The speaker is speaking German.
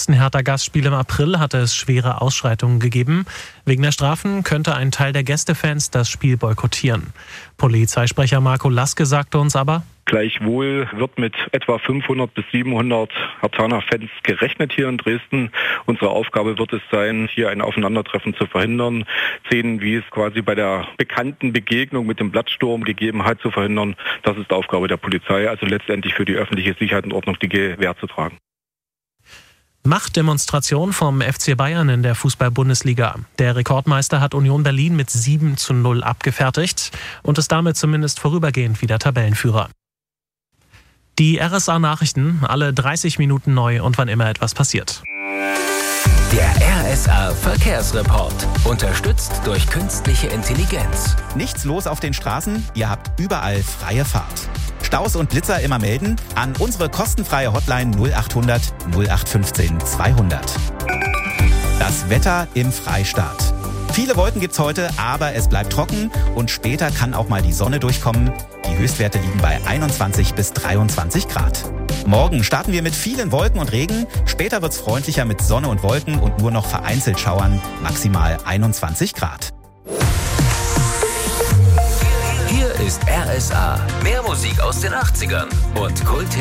letzten Hertha-Gastspiele im April hatte es schwere Ausschreitungen gegeben. Wegen der Strafen könnte ein Teil der Gästefans das Spiel boykottieren. Polizeisprecher Marco Laske sagte uns aber: Gleichwohl wird mit etwa 500 bis 700 Herthaner-Fans gerechnet hier in Dresden. Unsere Aufgabe wird es sein, hier ein Aufeinandertreffen zu verhindern. Szenen, wie es quasi bei der bekannten Begegnung mit dem Blattsturm gegeben hat, zu verhindern. Das ist Aufgabe der Polizei, also letztendlich für die öffentliche Sicherheit und Ordnung die Gewähr zu tragen. Machtdemonstration vom FC Bayern in der Fußball-Bundesliga. Der Rekordmeister hat Union Berlin mit 7:0 abgefertigt und ist damit zumindest vorübergehend wieder Tabellenführer. Die RSA-Nachrichten, alle 30 Minuten neu und wann immer etwas passiert. Der RSA-Verkehrsreport, unterstützt durch künstliche Intelligenz. Nichts los auf den Straßen, ihr habt überall freie Fahrt. Staus und Blitzer immer melden an unsere kostenfreie Hotline 0800 0815 200. Das Wetter im Freistaat. Viele Wolken gibt's heute, aber es bleibt trocken und später kann auch mal die Sonne durchkommen. Die Höchstwerte liegen bei 21 bis 23 Grad. Morgen starten wir mit vielen Wolken und Regen. Später wird's freundlicher mit Sonne und Wolken und nur noch vereinzelt Schauern, maximal 21 Grad. Hier ist RSA. Mehr Musik aus den 80ern und Kult